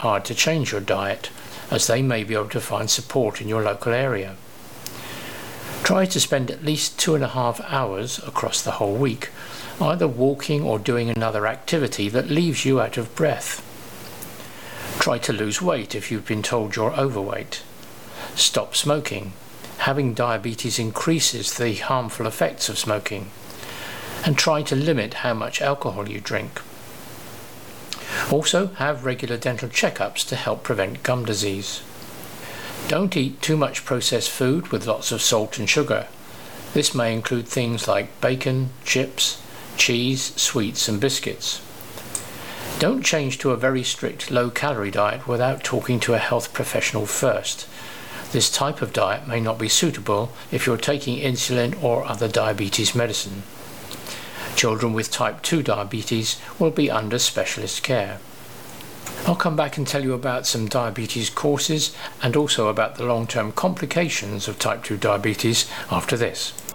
hard to change your diet, as they may be able to find support in your local area. Try to spend at least 2.5 hours across the whole week either walking or doing another activity that leaves you out of breath. Try to lose weight if you've been told you're overweight. Stop smoking. Having diabetes increases the harmful effects of smoking. And try to limit how much alcohol you drink. Also, have regular dental checkups to help prevent gum disease. Don't eat too much processed food with lots of salt and sugar. This may include things like bacon, chips, cheese, sweets and biscuits. Don't change to a very strict low-calorie diet without talking to a health professional first. This type of diet may not be suitable if you're taking insulin or other diabetes medicine. Children with type 2 diabetes will be under specialist care. I'll come back and tell you about some diabetes courses and also about the long-term complications of type 2 diabetes after this.